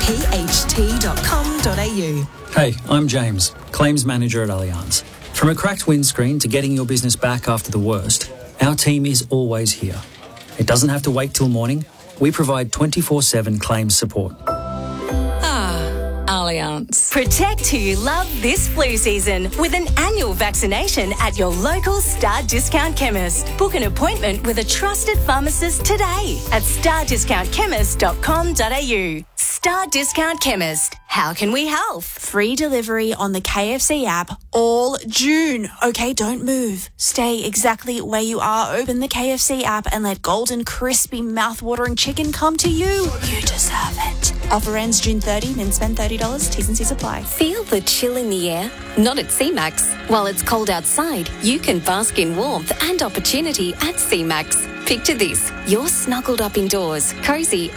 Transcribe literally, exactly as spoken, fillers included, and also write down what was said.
p h t dot com dot a u. Hey, I'm James, Claims Manager at Allianz. From a cracked windscreen to getting your business back after the worst, our team is always here. It doesn't have to wait till morning. We provide twenty-four seven claims support. Allianz. Protect who you love this flu season with an annual vaccination at your local Star Discount Chemist. Book an appointment with a trusted pharmacist today at star discount chemist dot com dot a u. Star Discount Chemist. How can we help? Free delivery on the K F C app all June. Okay, don't move. Stay exactly where you are. Open the K F C app and let golden, crispy, mouth-watering chicken come to you. You deserve it. Offer ends June thirtieth and spend thirty dollars. T's and C's apply. Feel the chill in the air? Not at C MAX. While it's cold outside, you can bask in warmth and opportunity at C MAX. Picture this. You're snuggled up indoors, cozy